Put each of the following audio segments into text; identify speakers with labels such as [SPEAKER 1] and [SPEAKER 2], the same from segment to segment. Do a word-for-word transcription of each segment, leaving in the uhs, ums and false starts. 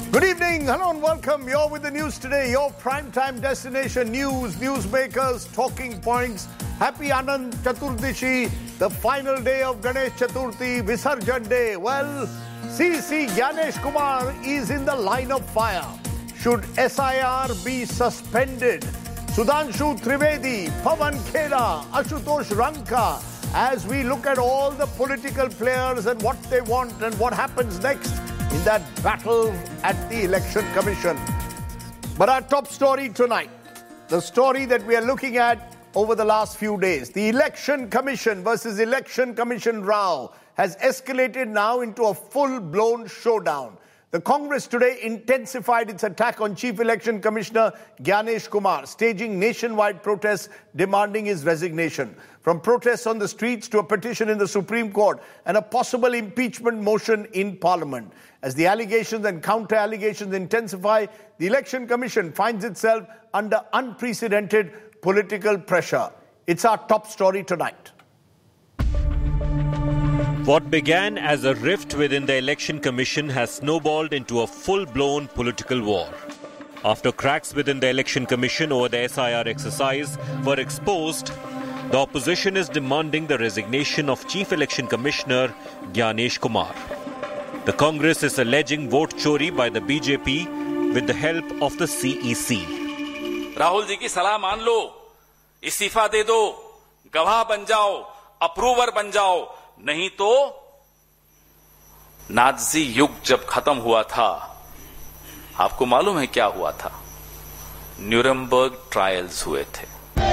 [SPEAKER 1] Good evening, hello and welcome. You're with the news today, your primetime destination news, newsmakers, talking points. Happy Anand Chaturdashi, the final day of Ganesh Chaturthi, Visarjan Day. Well, C C Gyanesh Kumar is in the line of fire. Should S I R be suspended? Sudhanshu Trivedi, Pawan Khera, Ashutosh Ranka, as we look at all the political players and what they want and what happens next in that battle at the Election Commission. But our top story tonight, the story that we are looking at over the last few days, the Election Commission versus Election Commission row has escalated now into a full-blown showdown. The Congress today intensified its attack on Chief Election Commissioner Gyanesh Kumar, staging nationwide protests demanding his resignation. From protests on the streets to a petition in the Supreme Court and a possible impeachment motion in Parliament. As the allegations and counter-allegations intensify, the Election Commission finds itself under unprecedented political pressure. It's our top story tonight.
[SPEAKER 2] What began as a rift within the Election Commission has snowballed into a full-blown political war. After cracks within the Election Commission over the S I R exercise were exposed, the opposition is demanding the resignation of Chief Election Commissioner Gyanesh Kumar. The Congress is alleging vote chori by the B J P with the help of the C E C.
[SPEAKER 3] Rahul ji की सलाह मान लो, इस्तीफा दे दो, गवाह बन जाओ, approver बन जाओ, नहीं तो नाज़ी युग जब खत्म हुआ था, आपको मालूम है क्या हुआ था? न्यूरमबर्ग ट्रायल्स हुए थे.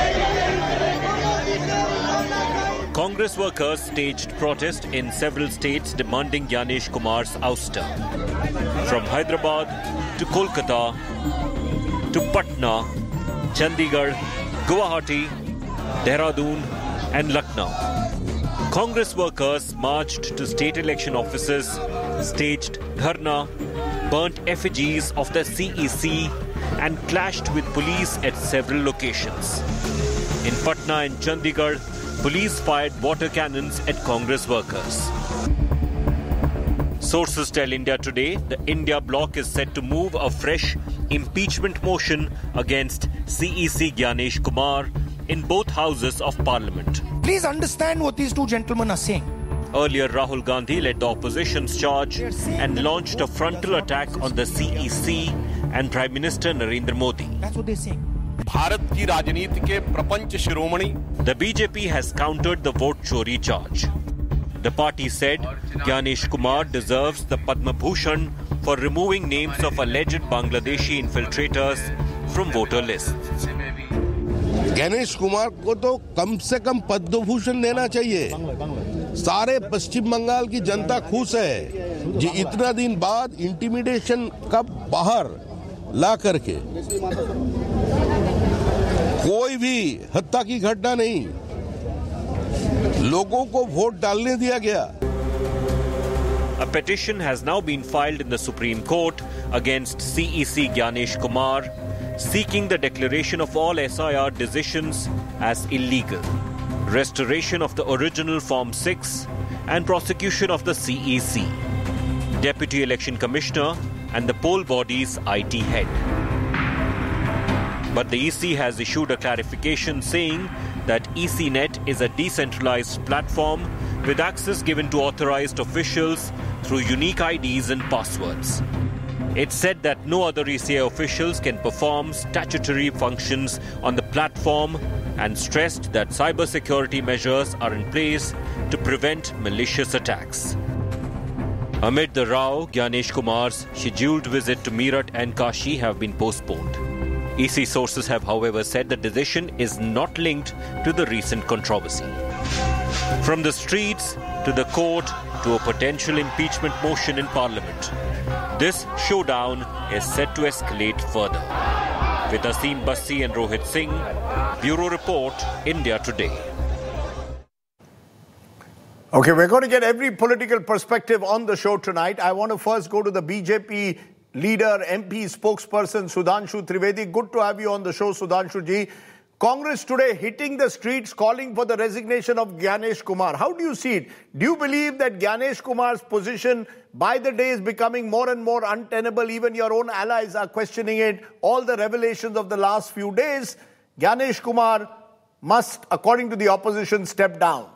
[SPEAKER 2] Congress workers staged protest in several states demanding Gyanesh Kumar's ouster. From Hyderabad to Kolkata to Patna, Chandigarh, Guwahati, Dehradun and Lucknow. Congress workers marched to state election offices, staged dharna, burnt effigies of the C E C and clashed with police at several locations. In Patna and Chandigarh, police fired water cannons at Congress workers. Sources tell India Today the India bloc is set to move a fresh impeachment motion against C E C Gyanesh Kumar in both houses of parliament.
[SPEAKER 4] Please understand what these two gentlemen are saying.
[SPEAKER 2] Earlier, Rahul Gandhi led the opposition's charge and launched a frontal attack on the C E C and Prime Minister Narendra Modi.
[SPEAKER 4] That's what they're saying.
[SPEAKER 5] Bharat की राजनीति के प्रपंच शिरोमणि.
[SPEAKER 2] The B J P has countered the vote chori charge. The party said Gyanesh Kumar deserves the Padma Bhushan for removing names of alleged Bangladeshi infiltrators from voter lists.
[SPEAKER 6] Ganesh Kumar को तो कम से कम पद्म भूषण देना चाहिए. सारे पश्चिम बंगाल की जनता खुश है जी इतना दिन बाद इंटिमिडेशन का बाहर ला करके कोई भी हत्या की घटना नहीं, लोगों को वोट डालने दिया गया.
[SPEAKER 2] A petition has now been filed in the Supreme Court against C E C Gyanesh Kumar, seeking the declaration of all S I R decisions as illegal, restoration of the original Form six and prosecution of the C E C, Deputy Election Commissioner and the poll body's I T head. But the E C has issued a clarification saying that E C Net is a decentralized platform with access given to authorized officials through unique I Ds and passwords. It said that no other E C I officials can perform statutory functions on the platform and stressed that cybersecurity measures are in place to prevent malicious attacks. Amid the row, Gyanesh Kumar's scheduled visit to Meerut and Kashi have been postponed. E C sources have, however, said the decision is not linked to the recent controversy. From the streets to the court to a potential impeachment motion in Parliament, this showdown is set to escalate further. With Aseem Bassi and Rohit Singh, Bureau Report, India Today.
[SPEAKER 1] Okay, we're going to get every political perspective on the show tonight. I want to first go to the B J P leader, M P spokesperson Sudhanshu Trivedi. Good to have you on the show, Sudhanshu ji. Congress today hitting the streets calling for the resignation of Gyanesh Kumar. How do you see it? Do you believe that Gyanesh Kumar's position by the day is becoming more and more untenable? Even your own allies are questioning it. All the revelations of the last few days, Gyanesh Kumar must, according to the opposition, step down.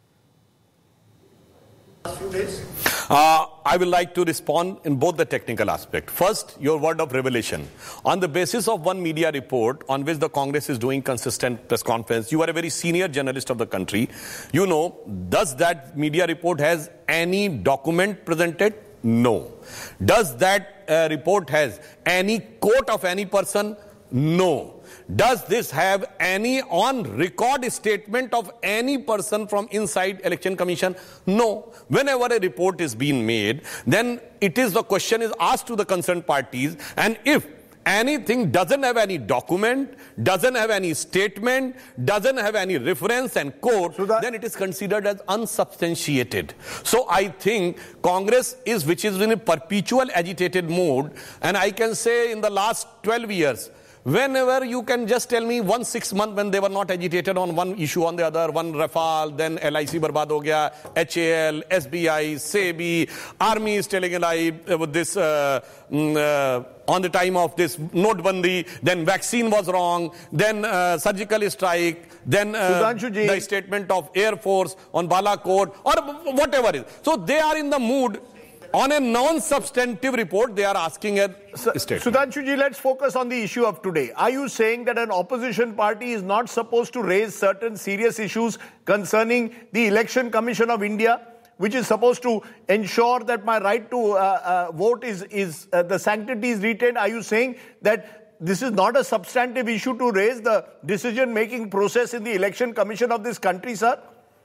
[SPEAKER 5] Uh, I will like to respond in both the technical aspect. First, your word of revelation. On the basis of one media report on which the Congress is doing consistent press conference, you are a very senior journalist of the country. You know, does that media report has any document presented? No. Does that uh, report has any quote of any person? No. Does this have any on-record statement of any person from inside Election Commission? No. Whenever a report is being made, then it is the question is asked to the concerned parties, and if anything doesn't have any document, doesn't have any statement, doesn't have any reference and quote, so then it is considered as unsubstantiated. So I think Congress is, which is in a perpetual agitated mode, and I can say in the last twelve years, whenever you can just tell me one six month when they were not agitated on one issue on the other, one Rafale, then L I C barbad ho gaya, H A L, S B I, S E B I, Army is telling a lie with this uh, uh, on the time of this Notebandi, then vaccine was wrong, then uh, surgical strike, then uh, the statement of Air Force on Balakot, or whatever it is. So they are in the mood. On a non-substantive report, they are asking a statement.
[SPEAKER 1] Sudhanshuji, let's focus on the issue of today. Are you saying that an opposition party is not supposed to raise certain serious issues concerning the Election Commission of India, which is supposed to ensure that my right to uh, uh, vote is, is uh, the sanctity is retained? Are you saying that this is not a substantive issue to raise the decision-making process in the Election Commission of this country, sir?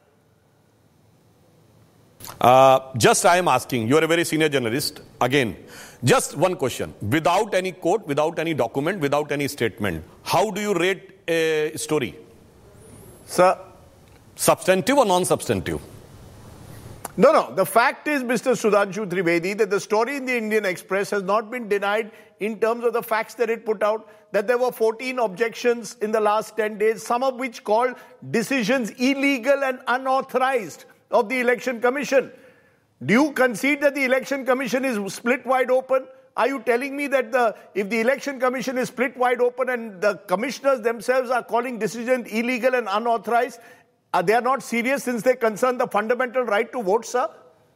[SPEAKER 5] Uh, just I am asking, you are a very senior journalist, again, just one question. Without any quote, without any document, without any statement, how do you rate a story?
[SPEAKER 1] Sir?
[SPEAKER 5] Substantive or non-substantive?
[SPEAKER 1] No, no. The fact is, Mister Sudhanshu Trivedi, that the story in the Indian Express has not been denied in terms of the facts that it put out, that there were fourteen objections in the last ten days, some of which called decisions illegal and unauthorized of the Election Commission. Do you concede that the Election Commission is split wide open? Are you telling me that the if the Election Commission is split wide open and the commissioners themselves are calling decisions illegal and unauthorized, are they not serious since they concern the fundamental right to vote, sir?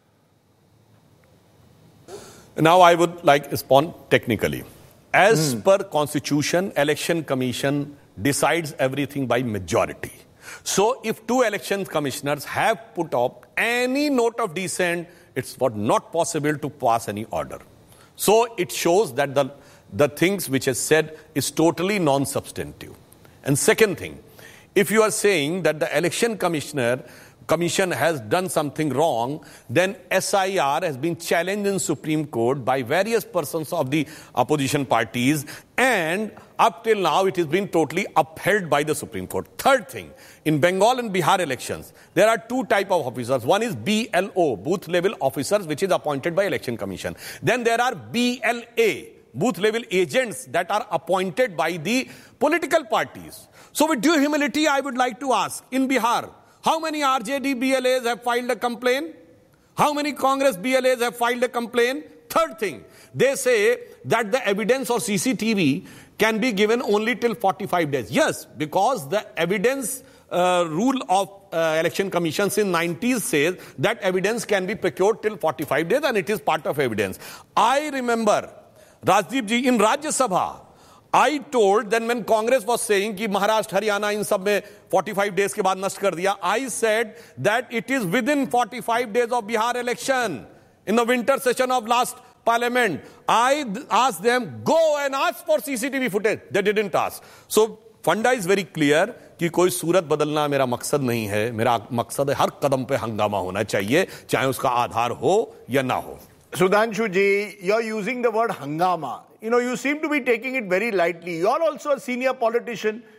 [SPEAKER 5] Now I would like to respond technically. As mm. per Constitution, Election Commission decides everything by majority. So if two election commissioners have put up any note of dissent, it's not possible to pass any order. So it shows that the, the things which is said is totally non-substantive. And second thing, if you are saying that the election commissioner commission has done something wrong, then S I R has been challenged in Supreme Court by various persons of the opposition parties, and up till now it has been totally upheld by the Supreme Court. Third thing, in Bengal and Bihar elections, there are two type of officers. One is B L O, booth level officers, which is appointed by Election Commission. Then there are B L A, booth level agents that are appointed by the political parties. So with due humility, I would like to ask, in Bihar, how many R J D B L As have filed a complaint? How many Congress B L As have filed a complaint? Third thing, they say that the evidence or C C T V can be given only till forty-five days. Yes, because the evidence uh, rule of uh, election commissions in nineties says that evidence can be procured till forty-five days and it is part of evidence. I remember, Rajdeep ji, in Rajya Sabha, I told then when Congress was saying कि महाराष्ट्र हरियाणा इन सब में forty-five days के बाद नष्ट कर दिया, I said that it is within forty-five days of Bihar election in the winter session of last parliament. I asked them, go and ask for C C T V footage. They didn't ask. So फंडा is very clear कि कोई सूरत बदलना मेरा मकसद नहीं है. मेरा मकसद है हर कदम पे हंगामा होना चाहिए, चाहे उसका आधार हो या ना हो.
[SPEAKER 1] Sudhanshu ji, you're using the word hangama. You know, you seem to be taking it very lightly. You're also a senior politician.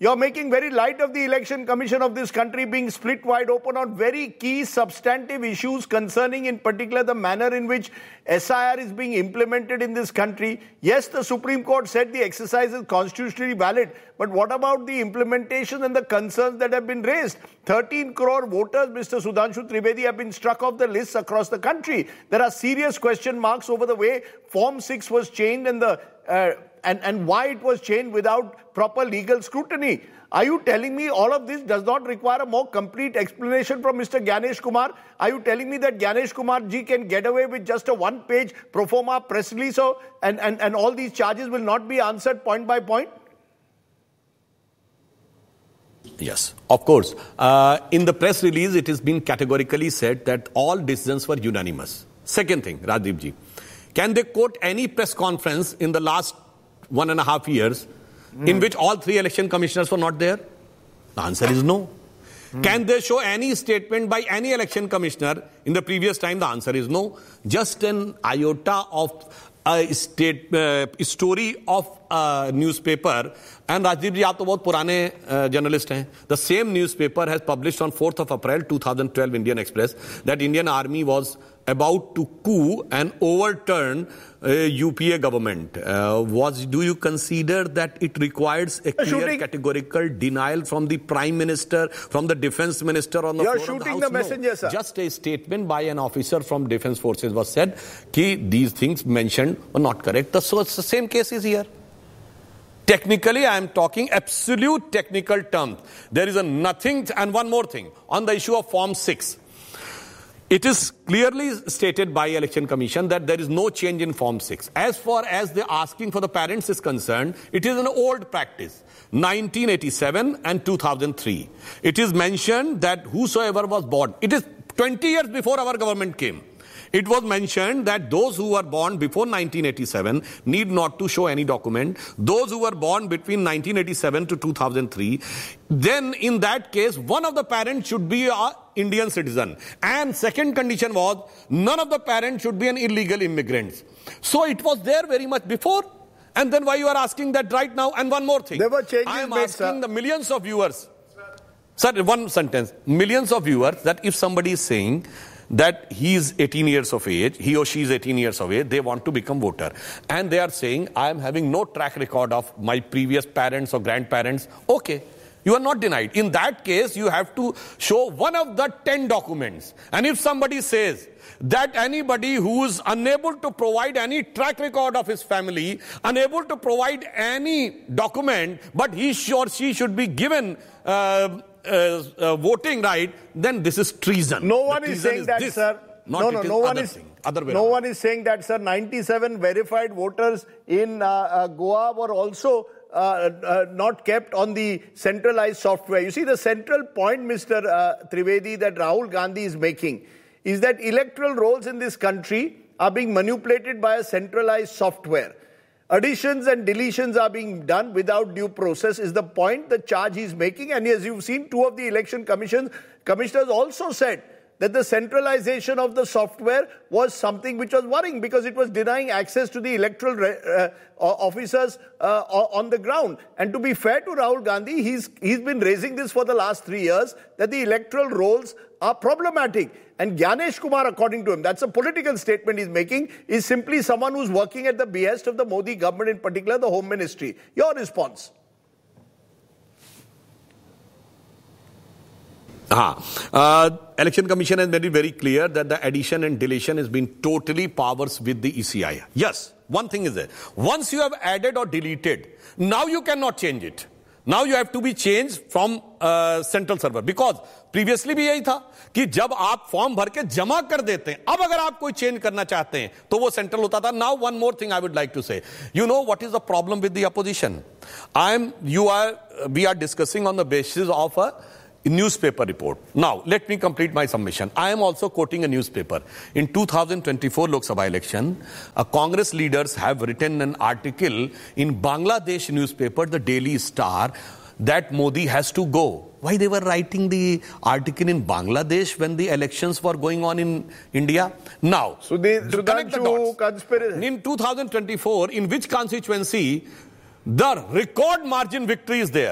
[SPEAKER 1] You're making very light of the Election Commission of this country being split wide open on very key substantive issues concerning in particular the manner in which S I R is being implemented in this country. Yes, the Supreme Court said the exercise is constitutionally valid, but what about the implementation and the concerns that have been raised? thirteen crore voters, Mister Sudhanshu Trivedi, have been struck off the lists across the country. There are serious question marks over the way Form six was changed and the uh, and, and why it was changed without proper legal scrutiny. Are you telling me all of this does not require a more complete explanation from Mister Gyanesh Kumar? Are you telling me that Gyanesh Kumar ji can get away with just a one-page pro forma press release so, and, and, and all these charges will not be answered point by point?
[SPEAKER 5] Yes, of course. Uh, in the press release, it has been categorically said that all decisions were unanimous. Second thing, Rajiv ji, can they quote any press conference in the last one and a half years mm. in which all three election commissioners were not there? The answer is no. Mm. Can they show any statement by any election commissioner in the previous time? The answer is no. Just an iota of a state uh, story of a newspaper. And Rajiv ji, aap to bahut purane uh, journalist hain. The same newspaper has published on fourth of April twenty twelve Indian Express that Indian Army was about to coup and overturn uh, U P A government. Uh, was do you consider that it requires a clear shooting. categorical denial from the Prime Minister, from the Defence Minister on the
[SPEAKER 1] You're
[SPEAKER 5] floor
[SPEAKER 1] shooting
[SPEAKER 5] of the,
[SPEAKER 1] the
[SPEAKER 5] House?
[SPEAKER 1] messenger,
[SPEAKER 5] no.
[SPEAKER 1] sir.
[SPEAKER 5] Just a statement by an officer from Defence Forces was said that these things mentioned were not correct. So it's the same case is here. Technically, I am talking absolute technical terms. There is a nothing, and one more thing, on the issue of Form six. It is clearly stated by Election Commission that there is no change in Form six. As far as the asking for the parents is concerned, it is an old practice, nineteen eighty-seven and two thousand three. It is mentioned that whosoever was born, it is twenty years before our government came. It was mentioned that those who were born before nineteen eighty-seven need not to show any document. Those who were born between nineteen eighty-seven to two thousand three, then in that case, one of the parents should be an Indian citizen. And second condition was, none of the parents should be an illegal immigrant. So it was there very much before. And then why you are asking that right now? And one more thing.
[SPEAKER 1] There were changes
[SPEAKER 5] I am
[SPEAKER 1] made,
[SPEAKER 5] asking
[SPEAKER 1] sir.
[SPEAKER 5] the millions of viewers. Sir, one sentence. Millions of viewers that if somebody is saying that he is eighteen years of age, he or she is eighteen years of age, they want to become voter. And they are saying, I am having no track record of my previous parents or grandparents. Okay, you are not denied. In that case, you have to show one of the ten documents. And if somebody says that anybody who is unable to provide any track record of his family, unable to provide any document, but he or she should be given uh, Uh, uh, voting right, then this is treason.
[SPEAKER 1] No one
[SPEAKER 5] the
[SPEAKER 1] is saying
[SPEAKER 5] is
[SPEAKER 1] that,
[SPEAKER 5] this,
[SPEAKER 1] sir.
[SPEAKER 5] Not
[SPEAKER 1] no,
[SPEAKER 5] it
[SPEAKER 1] no,
[SPEAKER 5] is
[SPEAKER 1] no one
[SPEAKER 5] other
[SPEAKER 1] is.
[SPEAKER 5] Thing, other way
[SPEAKER 1] no
[SPEAKER 5] around.
[SPEAKER 1] one is saying that, sir. ninety-seven verified voters in uh, uh, Goa were also uh, uh, not kept on the centralized software. You see, the central point, Mister Uh, Trivedi, that Rahul Gandhi is making is that electoral rolls in this country are being manipulated by a centralized software. Additions and deletions are being done without due process is the point, the charge he's making. And as you've seen, two of the election commissions, commissioners also said that the centralization of the software was something which was worrying because it was denying access to the electoral uh, officers uh, on the ground. And to be fair to Rahul Gandhi, he's, he's been raising this for the last three years, that the electoral rolls are problematic. And Gyanesh Kumar, according to him, that's a political statement he's making, is simply someone who's working at the behest of the Modi government, in particular the Home Ministry. Your response?
[SPEAKER 5] Uh-huh. Uh, Election Commission has made it very clear that the addition and deletion has been totally powers with the E C I. Yes, one thing is that once you have added or deleted, now you cannot change it. Now you have to be changed from uh, central server because previously भी यही था कि जब आप form भर के जमा कर देते हैं, अब अगर आप कोई चेंज करना चाहते हैं तो वो सेंट्रल होता था. Now one more thing I would like to say. You know what is the problem with the opposition? I am, you are, we are discussing on the basis of a newspaper report. Now, let me complete my submission. I am also quoting a newspaper. In two thousand twenty-four Lok Sabha election, uh, Congress leaders have written an article in Bangladesh newspaper, the Daily Star, that Modi has to go. Why they were writing the article in Bangladesh when the elections were going on in India? Now,
[SPEAKER 1] so they,
[SPEAKER 5] connect the dots. Conspiracy. In two thousand twenty-four, in which constituency the record margin victory is there?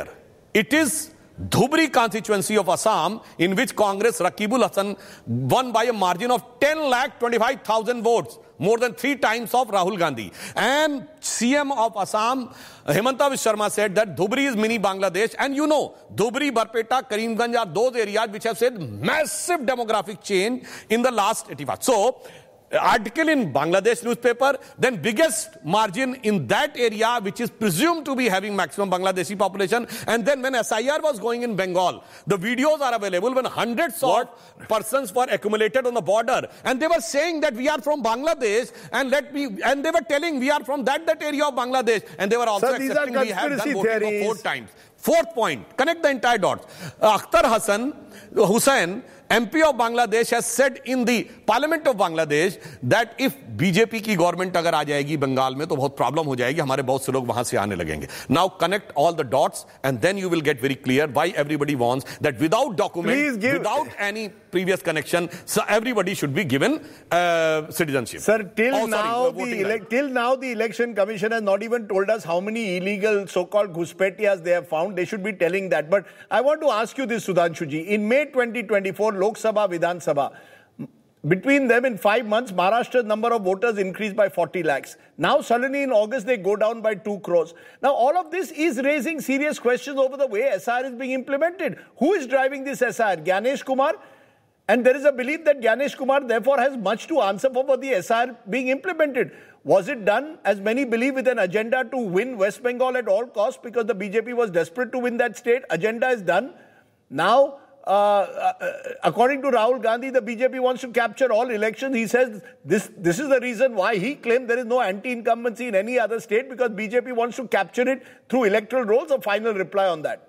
[SPEAKER 5] It is Dhubri constituency of Assam, in which Congress Rakibul Hasan won by a margin of ten lakh twenty-five thousand votes, more than three times of Rahul Gandhi. And C M of Assam, Hemanta Biswa Sharma, said that Dhubri is mini Bangladesh. And you know, Dhubri, Barpeta, Karimganj are those areas which have seen massive demographic change in the last eighty-five. So, article in Bangladesh newspaper, then biggest margin in that area which is presumed to be having maximum Bangladeshi population. And then when S I R was going in Bengal, the videos are available when hundreds what? of persons were accumulated on the border, and they were saying that we are from Bangladesh, and let me and they were telling we are from that that area of Bangladesh, and they were also
[SPEAKER 1] Sir,
[SPEAKER 5] accepting we have done voting
[SPEAKER 1] theories.
[SPEAKER 5] four times. Fourth point, connect the entire dots. Uh, Akhtar Hassan Hussain, M P of Bangladesh, has said in the Parliament of Bangladesh that if B J P की government अगर आ जाएगी बंगाल में तो बहुत problem हो जाएगी, हमारे बहुत से लोग वहां से आने लगेंगे. Now connect all the dots and then you will get very clear why everybody wants that without document,
[SPEAKER 1] give...
[SPEAKER 5] without any previous connection, so everybody should be given uh, citizenship.
[SPEAKER 1] Sir, till
[SPEAKER 5] oh,
[SPEAKER 1] now
[SPEAKER 5] sorry,
[SPEAKER 1] the ele- till now the Election Commission has not even told us how many illegal so-called Ghuspetias they have found. They should be telling that. But I want to ask you this, Sudhanshuji. In May twenty twenty-four, Lok Sabha, Vidhan Sabha, between them in five months, Maharashtra's number of voters increased by forty lakhs. Now suddenly in August they go down by two crores. Now all of this is raising serious questions over the way S I R is being implemented. Who is driving this S I R? Gyanesh Kumar? And there is a belief that Gyanesh Kumar therefore has much to answer for, for the S I R being implemented. Was it done, as many believe, with an agenda to win West Bengal at all costs because the B J P was desperate to win that state? Agenda is done. Now, uh, uh, according to Rahul Gandhi, the B J P wants to capture all elections. He says this, this is the reason why he claimed there is no anti-incumbency in any other state, because B J P wants to capture it through electoral rolls. A final reply on that.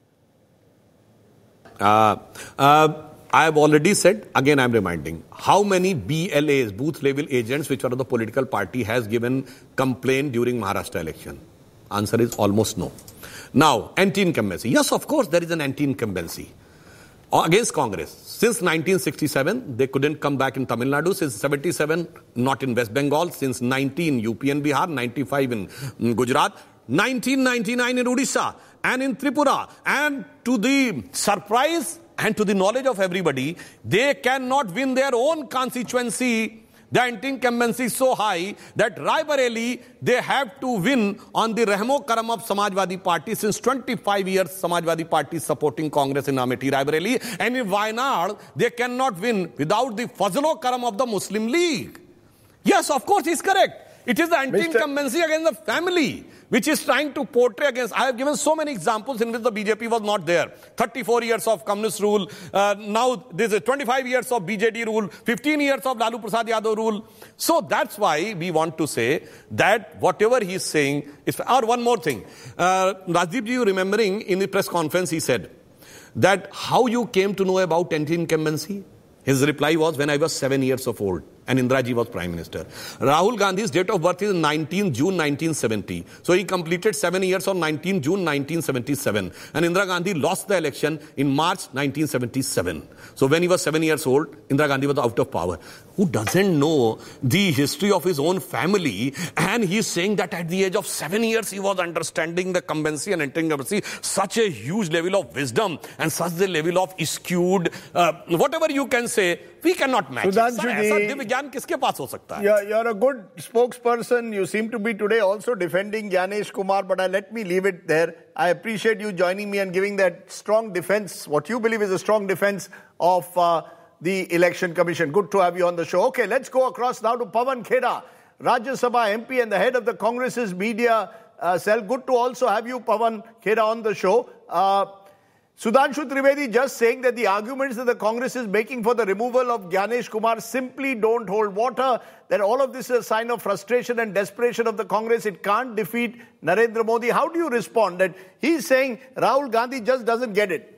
[SPEAKER 5] Uh, uh, I have already said, again I am reminding, how many B L As, booth level agents, which are of the political party, has given complaint during Maharashtra election? Answer is almost no. Now, anti-incumbency. Yes, of course, there is an anti-incumbency against Congress. Since nineteen sixty-seven, they couldn't come back in Tamil Nadu. Since seventy-seven, not in West Bengal. Since ninety in U P and Bihar, ninety-five in Gujarat, nineteen ninety-nine in Odisha, and in Tripura. And to the surprise and to the knowledge of everybody, they cannot win their own constituency. The anti-incumbency is so high that Rai Bareli, they have to win on the Rahmo Karam of Samajwadi Party. Since twenty-five years, Samajwadi Party is supporting Congress in Amethi, Rai Bareli. And in Wayanad, they cannot win without the Fazlo Karam of the Muslim League. Yes, of course, he's correct. It is the anti-incumbency against the family which is trying to portray against. I have given so many examples in which the B J P was not there. thirty-four years of communist rule. Uh, now there's a twenty-five years of B J D rule. fifteen years of Lalu Prasad Yadav rule. So that's why we want to say that whatever he is saying is... Or one more thing. Uh, Rajdeep ji, you remembering in the press conference he said that how you came to know about anti-incumbency? His reply was, when I was seven years of old and Indira Ji was Prime Minister. Rahul Gandhi's date of birth is nineteenth June nineteen seventy. So he completed seven years on nineteenth June nineteen seventy-seven. And Indira Gandhi lost the election in March nineteen seventy-seven. So when he was seven years old, Indira Gandhi was out of power. Who doesn't know the history of his own family? And he's saying that at the age of seven years, he was understanding the incumbency and anti-incumbency. Such a huge level of wisdom and such a level of skewed, uh, whatever you can say, we cannot match it.
[SPEAKER 1] You're, you're a good spokesperson. You seem to be today also defending Gyanesh Kumar, but uh, let me leave it there. I appreciate you joining me and giving that strong defense, what you believe is a strong defense of uh, the Election Commission. Good to have you on the show. Okay, let's go across now to Pawan Khera, Rajya Sabha M P and the head of the Congress's media uh, cell. Good to also have you, Pawan Khera, on the show. Uh, Sudhanshu Trivedi just saying that the arguments that the Congress is making for the removal of Gyanesh Kumar simply don't hold water, that all of this is a sign of frustration and desperation of the Congress. It can't defeat Narendra Modi. How do you respond that he's saying Rahul Gandhi just doesn't get it?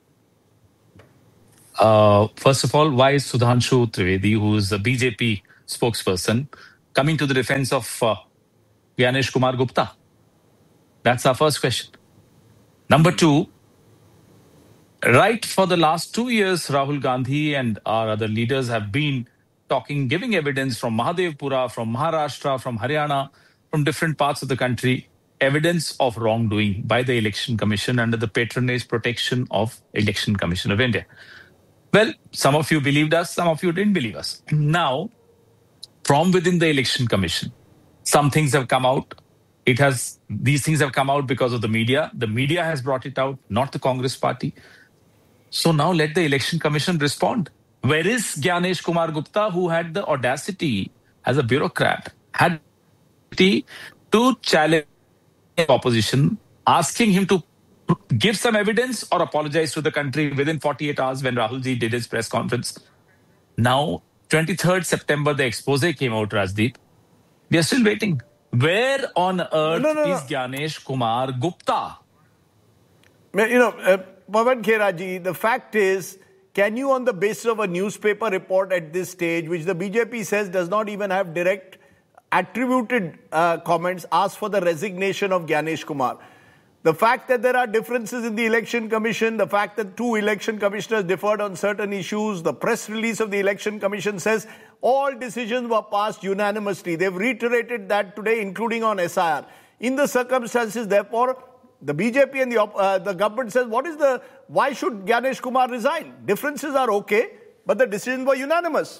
[SPEAKER 7] Uh, first of all, why is Sudhanshu Trivedi, who is the B J P spokesperson, coming to the defense of uh, Gyanesh Kumar Gupta? That's our first question. Number two, right for the last two years, Rahul Gandhi and our other leaders have been talking, giving evidence from Mahadevpura, from Maharashtra, from Haryana, from different parts of the country, evidence of wrongdoing by the Election Commission under the patronage protection of Election Commission of India. Well, some of you believed us, some of you didn't believe us. Now, from within the Election Commission, some things have come out. It has these things have come out because of the media. The media has brought it out, not the Congress party. So now let the Election Commission respond. Where is Gyanesh Kumar Gupta, who had the audacity as a bureaucrat, had the to challenge the opposition, asking him to give some evidence or apologize to the country within forty-eight hours when Rahul Ji did his press conference. Now, twenty-third September, the expose came out, Rajdeep. We are still waiting. Where on earth
[SPEAKER 1] no, no, no.
[SPEAKER 7] is Gyanesh Kumar Gupta?
[SPEAKER 1] You know, uh, Pawan Khera ji, the fact is, can you, on the basis of a newspaper report at this stage, which the B J P says does not even have direct attributed uh, comments, ask for the resignation of Gyanesh Kumar? The fact that there are differences in the Election Commission, the fact that two election commissioners differed on certain issues, the press release of the Election Commission says all decisions were passed unanimously. They've reiterated that today, including on S I R. In the circumstances, therefore, the B J P and the, uh, the government says, what is the, why should Gyanesh Kumar resign? Differences are okay, but the decisions were unanimous.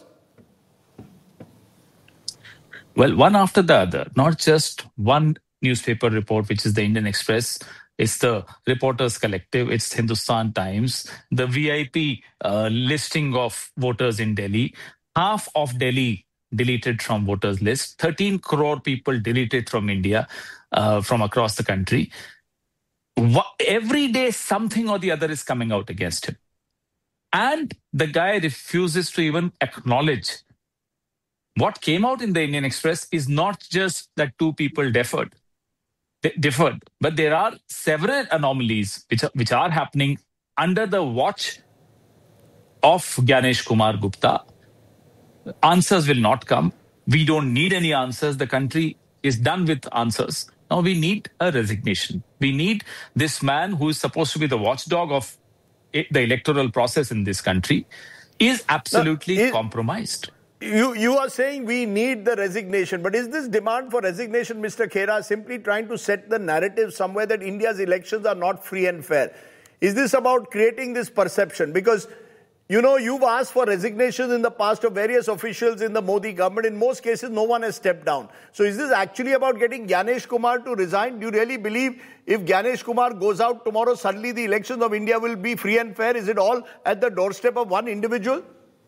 [SPEAKER 7] Well, one after the other, not just one newspaper report, which is the Indian Express. It's the Reporters Collective. It's Hindustan Times. The V I P uh, listing of voters in Delhi. Half of Delhi deleted from voters list. thirteen crore people deleted from India, uh, from across the country. What, every day, something or the other is coming out against him. And the guy refuses to even acknowledge. What came out in the Indian Express is not just that two people differed, differed, but there are several anomalies which are, which are happening under the watch of Gyanesh Kumar Gupta. Answers will not come. We don't need any answers. The country is done with answers. Now we need a resignation. We need this man who is supposed to be the watchdog of the electoral process in this country is absolutely no, it, compromised.
[SPEAKER 1] You, you are saying we need the resignation, but is this demand for resignation, Mister Khera, simply trying to set the narrative somewhere that India's elections are not free and fair? Is this about creating this perception? Because, you know, you've asked for resignations in the past of various officials in the Modi government. In most cases, no one has stepped down. So is this actually about getting Gyanesh Kumar to resign? Do you really believe if Gyanesh Kumar goes out tomorrow, suddenly the elections of India will be free and fair? Is it all at the doorstep of one individual?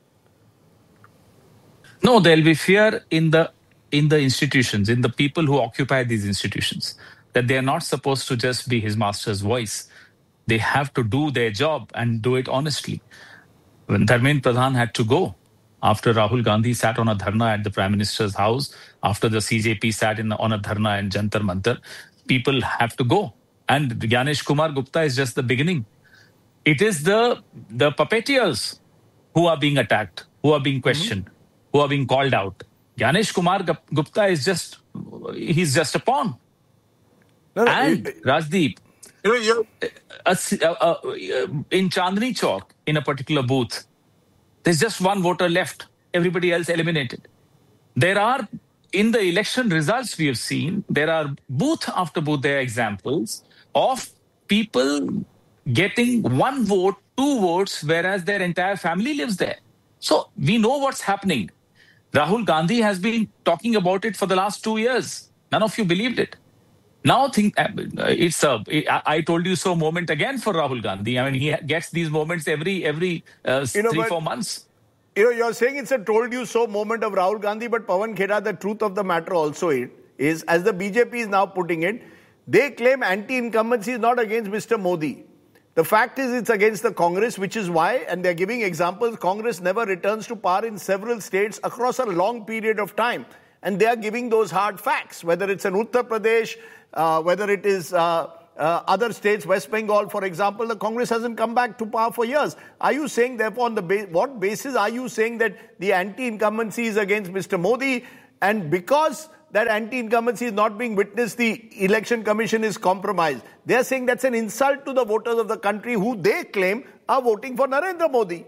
[SPEAKER 7] No, there'll be fear in the in the institutions, in the people who occupy these institutions, that they are not supposed to just be his master's voice. They have to do their job and do it honestly. When Dharmendra Pradhan had to go, after Rahul Gandhi sat on a dharna at the Prime Minister's house, after the C J P sat in, on a dharna in Jantar Mantar, people have to go. And Gyanesh Kumar Gupta is just the beginning. It is the, the puppeteers who are being attacked, who are being questioned, mm-hmm. who are being called out. Gyanesh Kumar Gupta is just, he's just a pawn. No, no, and you, Rajdeep, you know, uh, uh, uh, in Chandni Chowk, in a particular booth, there's just one voter left, everybody else eliminated. There are, in the election results we have seen, there are booth after booth, there are examples of people getting one vote, two votes, whereas their entire family lives there. So we know what's happening. Rahul Gandhi has been talking about it for the last two years. None of you believed it. Now think it's a I told you so moment again for Rahul Gandhi. I mean, he gets these moments every every uh, you know, three, but, four months.
[SPEAKER 1] You know, you're saying it's a told you so moment of Rahul Gandhi, but Pawan Khera, the truth of the matter also it is, as the B J P is now putting it, they claim anti-incumbency is not against Mister Modi. The fact is it's against the Congress, which is why, and they're giving examples, Congress never returns to power in several states across a long period of time. And they are giving those hard facts, whether it's in Uttar Pradesh, uh, whether it is uh, uh, other states, West Bengal, for example, the Congress hasn't come back to power for years. Are you saying, therefore, on the ba- what basis are you saying that the anti-incumbency is against Mister Modi? And because that anti-incumbency is not being witnessed, the Election Commission is compromised. They are saying that's an insult to the voters of the country who they claim are voting for Narendra Modi.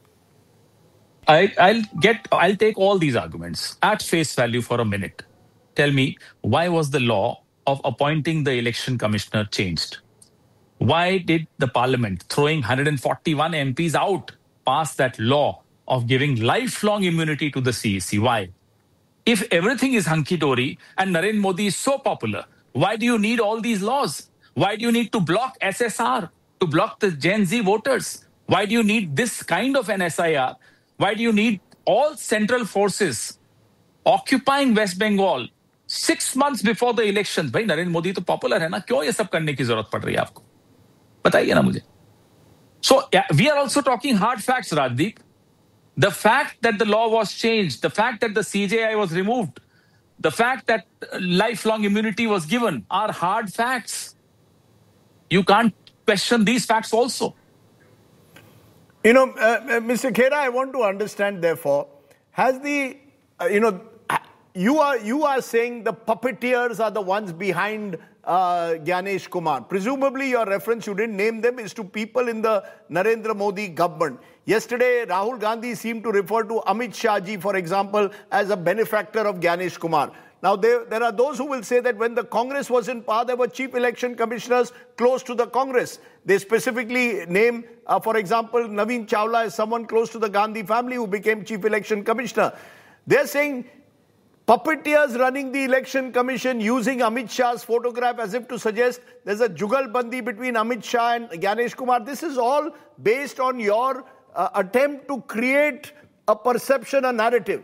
[SPEAKER 7] I, I'll get. I'll take all these arguments at face value for a minute. tell me, why was the law of appointing the election commissioner changed? Why did the parliament, throwing one hundred forty-one M Ps out, pass that law of giving lifelong immunity to the C E C? Why? If everything is hunky-dory and Narendra Modi is so popular, why do you need all these laws? Why do you need to block S S R, to block the Gen Z voters? Why do you need this kind of an S I R? Why do you need all central forces occupying West Bengal six months before the elections? भाई नरेंद्र मोदी तो popular है ना, क्यों ये सब करने की जरूरत पड़ रही है आपको? बताइए ना मुझे. So yeah, we are also talking hard facts, Rajdeep. The fact that the law was changed, the fact that the C J I was removed, the fact that lifelong immunity was given are hard facts. You can't question these facts also.
[SPEAKER 1] You know, uh, Mister Khera, I want to understand, therefore, has the, uh, you know, you are, you are saying the puppeteers are the ones behind uh, Gyanesh Kumar. Presumably, your reference, you didn't name them, is to people in the Narendra Modi government. Yesterday, Rahul Gandhi seemed to refer to Amit Shah ji, for example, as a benefactor of Gyanesh Kumar. Now, there, there are those who will say that when the Congress was in power, there were chief election commissioners close to the Congress. They specifically name, uh, for example, Naveen Chawla as someone close to the Gandhi family who became chief election commissioner. They're saying puppeteers running the election commission using Amit Shah's photograph as if to suggest there's a jugalbandi between Amit Shah and Gyanesh Kumar. This is all based on your uh, attempt to create a perception, a narrative.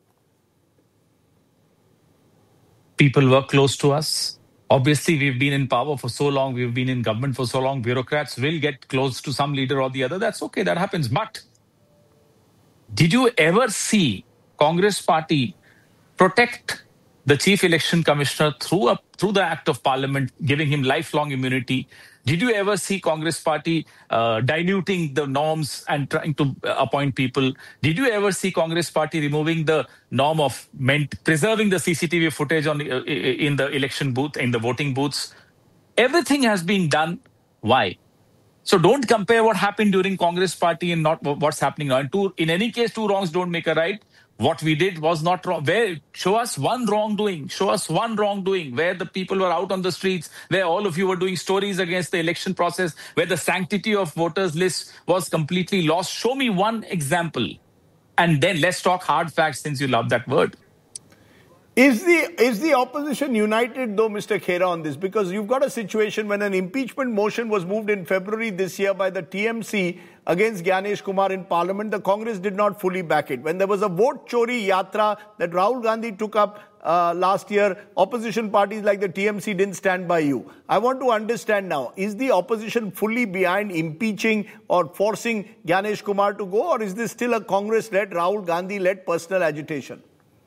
[SPEAKER 7] People were close to us. Obviously, we've been in power for so long. We've been in government for so long. Bureaucrats will get close to some leader or the other. That's okay. That happens. But did you ever see Congress party protect the chief election commissioner through a, through the act of parliament, giving him lifelong immunity? Did you ever see Congress party uh, diluting the norms and trying to appoint people? Did you ever see Congress party removing the norm of meant preserving the C C T V footage on uh, in the election booth, in the voting booths? Everything has been done. Why? So don't compare what happened during Congress party and not what's happening now. And two, in any case, two wrongs don't make a right. What we did was not wrong. Where, show us one wrongdoing. Show us one wrongdoing where the people were out on the streets, where all of you were doing stories against the election process, where the sanctity of voters' lists was completely lost. Show me one example. And then let's talk hard facts, since you love that word.
[SPEAKER 1] Is the, is the opposition united, though, Mister Khera, on this? Because you've got a situation when an impeachment motion was moved in February this year by the T M C against Gyanesh Kumar in Parliament, the Congress did not fully back it. When there was a vote chori yatra that Rahul Gandhi took up uh, last year, opposition parties like the T M C didn't stand by you. I want to understand now, is the opposition fully behind impeaching or forcing Gyanesh Kumar to go, or is this still a Congress-led, Rahul Gandhi-led personal agitation?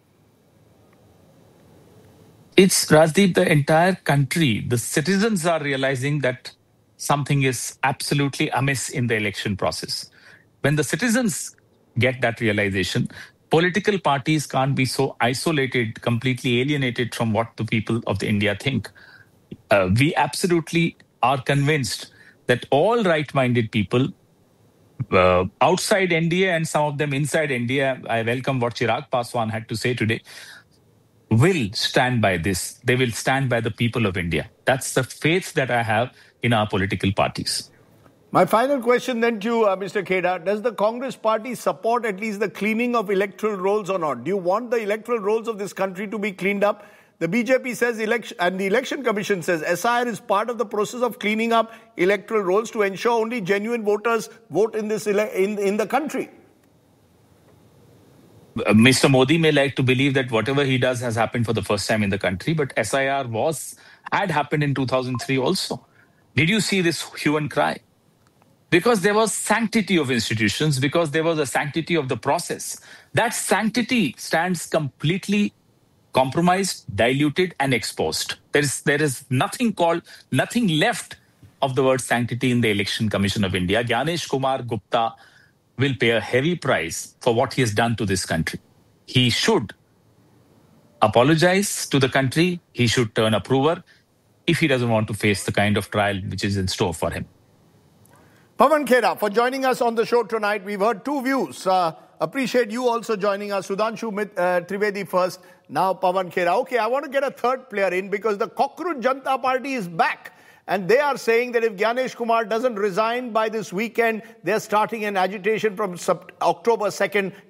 [SPEAKER 7] It's, Rajdeep, the entire country, the citizens are realizing that something is absolutely amiss in the election process. When the citizens get that realization, political parties can't be so isolated, completely alienated from what the people of the India think. Uh, we absolutely are convinced that all right-minded people uh, outside N D A and some of them inside N D A, I welcome what Chirag Paswan had to say today, will stand by this. They will stand by the people of India. That's the faith that I have in our political parties.
[SPEAKER 1] My final question then to you, uh, Mister Khera, does the Congress party support at least the cleaning of electoral rolls or not? Do you want the electoral rolls of this country to be cleaned up? The B J P says, election, and the Election Commission says, S I R is part of the process of cleaning up electoral rolls to ensure only genuine voters vote in this ele- in, in the country.
[SPEAKER 7] Mister Modi may like to believe that whatever he does has happened for the first time in the country, but S I R was had happened in two thousand three also. Did you see this hue and cry? Because there was sanctity of institutions, because there was a sanctity of the process. That sanctity stands completely compromised, diluted, and exposed. There is there is nothing called, nothing left of the word sanctity in the Election Commission of India. Gyanesh Kumar Gupta will pay a heavy price for what he has done to this country. He should apologize to the country. He should turn approver if he doesn't want to face the kind of trial which is in store for him.
[SPEAKER 1] Pawan Khera, for joining us on the show tonight. We've heard two views. Uh, appreciate you also joining us. Sudhanshu Mit, uh, Trivedi first, now Pawan Khera. Okay, I want to get a third player in because the Cockroach Janata Party is back. And they are saying that if Gyanesh Kumar doesn't resign by this weekend, they're starting an agitation from October second